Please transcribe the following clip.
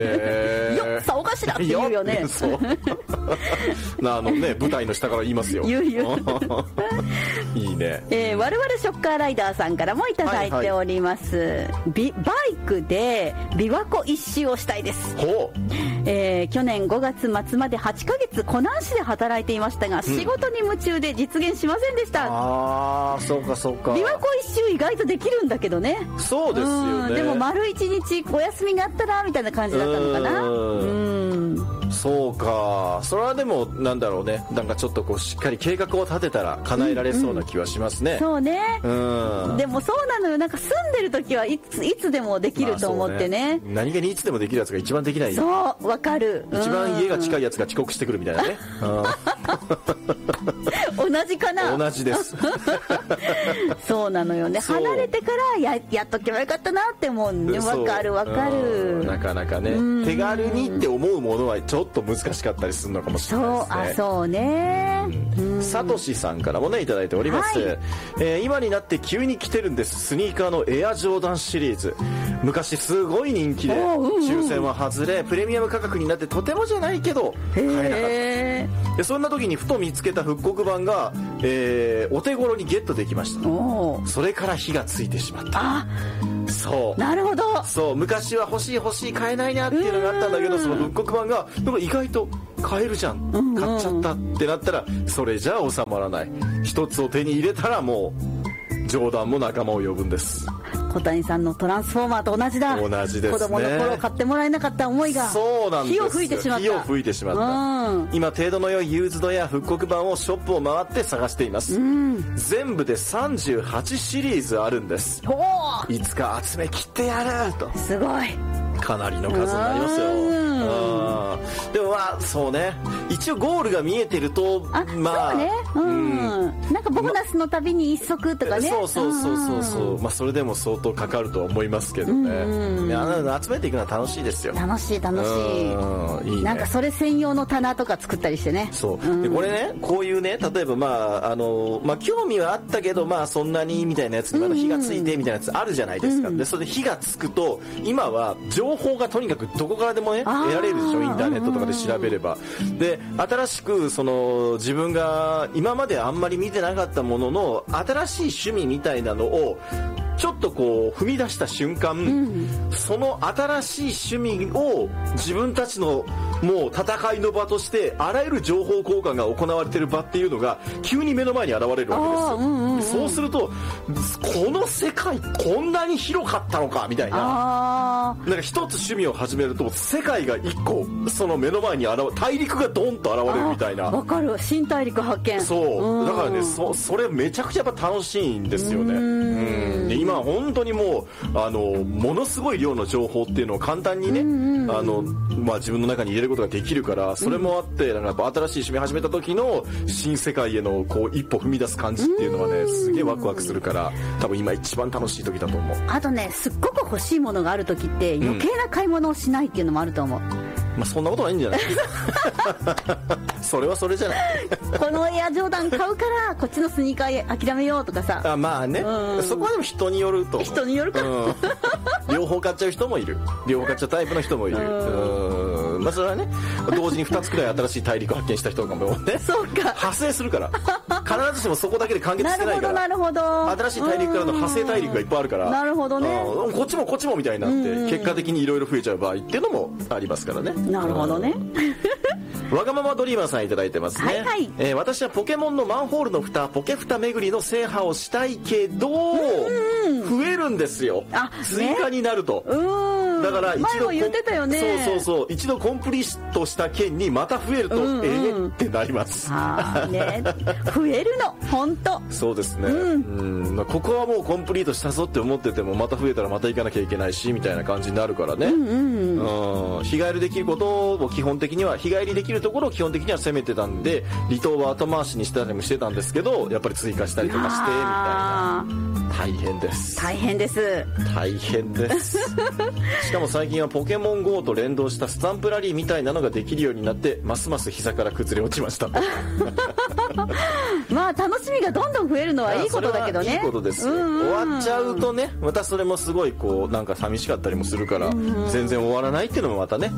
よっさおかしらって言うよね。 そう舞台の下から言いますよ。 言ういいね。 我々ショッカーライダーさんからもいただいております、バイクで琵琶湖一周をしたいです。 ほう。 去年5月末まで8ヶ月湖南市で働いていましたが、仕事に夢中で実現しませんでした。 ああ、そうかそうか。 琵琶湖一周意外とできるんだけどね。 そうですよね。 でも丸一日お休みがあったらみたいな感じだったのかな。 そうか。それはでもなんだろうね、なんかちょっとこうしっかり計画を立てたら叶えられそうな気はしますね。 そうね。でもそうなのよ。なんか住んでる時はいつでもできると思ってね。 何気にいつでもできるやつが一番できない。 そう、わかる。 一番家が近いやつが遅刻してくるみたいなね。 同じかな。 同じです。 そうなのよね。離れてからやっとけばよかったなって思うね。わかるわかる。 なかなかね、手軽にって思うものはちょっと難しかったりするのかもしれないですね。 そうね。 サトシさんからもねいただいております、今になって急に来てるんです。スニーカーのエアジョーダンシリーズ、昔すごい人気で抽選は外れプレミアム価格になってとてもじゃないけど買えなかった。でそんな時にふと見つけた復刻版が、お手頃にゲットできました。それから火がついてしまった。そう、 なるほど。 そう、昔は欲しい買えないなっていうのがあったんだけど、その復刻版がなんか意外と買えるじゃん、買っちゃったってなったらそれじゃ収まらない。一つを手に入れたらもう冗談も仲間を呼ぶんです。 小谷さんのトランスフォーマーと同じだ。 同じですね。 子供の頃買ってもらえなかった思いがそうなんです。 火を吹いてしまった。 火を吹いてしまった、今程度の良いユーズドや復刻版をショップを回って探しています、全部で38シリーズあるんです。いつか集め切ってやると。すごい、かなりの数になりますよ。でもまあそうね、一応ゴールが見えてるとまあそうね、なんかボーナスのたびに一足とかね、そう、まあそれでも相当かかるとは思いますけどね。集めていくのは楽しいですよ。楽しいいいね。なんかそれ専用の棚とか作ったりしてね。そうでこれね、こういうね、例えばまあ興味はあったけどまあそんなにみたいなやつにまだ火がついてみたいなやつあるじゃないですか。でそれで火がつくと今は情報がとにかくどこからでもね得られるでしょ、インターネットとかで調べれば。で新しくその自分が今まであんまり見てなかったものの新しい趣味みたいなのをちょっとこう踏み出した瞬間、その新しい趣味を自分たちのもう戦いの場としてあらゆる情報交換が行われている場っていうのが急に目の前に現れるわけですよ。そうするとこの世界こんなに広かったのかみたいな、なんか一つ趣味を始めると世界が一個その目の前に大陸がドンと現れるみたいな。わかる、新大陸発見。そうだからね、それめちゃくちゃやっぱ楽しいんですよね。で今本当にもうものすごい量の情報っていうのを簡単にね、まあ、自分の中に入れることができるから、それもあってなんかやっぱ新しい趣味始めた時の新世界へのこう一歩踏み出す感じっていうのはね、すげえワクワクするから、多分今一番楽しい時だと思う。あとね、すっごく欲しいものがある時って余計な買い物をしないっていうのもあると思う。まあそんなことないんじゃないそれはそれじゃないこのエアジョーダン買うからこっちのスニーカー諦めようとかさ。まあね、そこはでも人によると思う。人によるか、両方買っちゃう人もいる、両方買っちゃうタイプの人もいる。まあそれはね、同時に2つくらい新しい大陸発見した人かもねそうか、派生するから必ずしもそこだけで完結してないから。なるほどなるほど。新しい大陸からの派生大陸がいっぱいあるから。なるほどね。こっちもこっちもみたいになって結果的にいろいろ増えちゃう場合っていうのもありますからね。なるほどねわがままドリーマーさんいただいてますね。はいはい。私はポケモンのマンホールの蓋、ポケ蓋巡りの制覇をしたいけど増えるんですよ、追加になると。だから一度言ってたよね。そう一度コンプリートした件にまた増えるとってなります。ね、増えるの本当。そうですね。ここはもうコンプリートしたぞって思っててもまた増えたらまた行かなきゃいけないしみたいな感じになるからね。日帰りできることを基本的には日帰りできるところを基本的には攻めてたんで、離島は後回しにしたりもしてたんですけど、やっぱり追加したりとかしてみたいな。大変です。大変です。大変ですしかも最近はポケモン GO と連動したスタンプラリーみたいなのができるようになってますます膝から崩れ落ちましたまあ楽しみがどんどん増えるのはいいことだけどね。いいことですよ。終わっちゃうとね、またそれもすごいこうなんか寂しかったりもするから、全然終わらないっていうのもまたね